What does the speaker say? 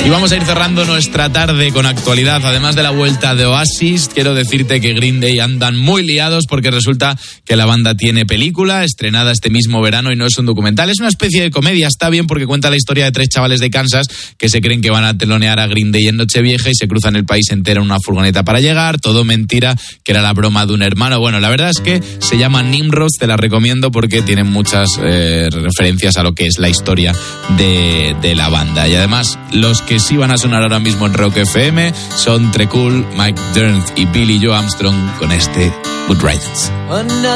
Y vamos a ir cerrando nuestra tarde con actualidad. Además de la vuelta de Oasis, quiero decirte que Green Day andan muy liados porque resulta que la banda tiene película estrenada este mismo verano y no es un documental, es una especie de comedia. Está bien porque cuenta la historia de 3 chavales de Kansas que se creen que van a telonear a Green Day en Nochevieja y se cruzan el país entero en una furgoneta para llegar. Todo mentira, que era la broma de un hermano. Bueno, la verdad es que se llama Nimrod, te la recomiendo porque tiene muchas referencias a lo que es la historia de la banda. Y además, los que sí van a sonar ahora mismo en Rock FM son Trekul, Mike Dirnt y Billy Joe Armstrong con este Good Riddance.